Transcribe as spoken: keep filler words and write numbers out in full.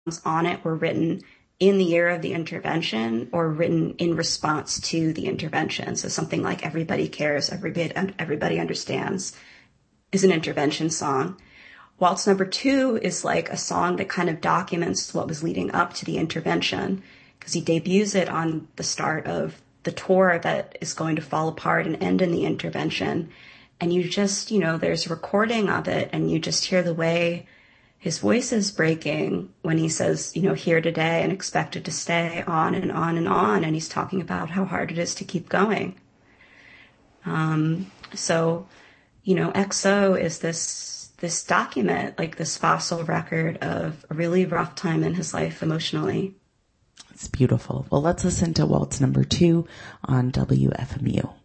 on it were written in the year of the intervention or written in response to the intervention. So something like Everybody Cares, Everybody, Everybody Understands is an intervention song. Waltz number two is like a song that kind of documents what was leading up to the intervention, because he debuts it on the start of the tour that is going to fall apart and end in the intervention. And you just, you know, there's a recording of it and you just hear the way his voice is breaking when he says, you know, here today and expected to stay, on and on and on. And he's talking about how hard it is to keep going. Um, so, you know, X O is this, this document, like this fossil record of a really rough time in his life emotionally. It's beautiful. Well, let's listen to Waltz number two on W F M U.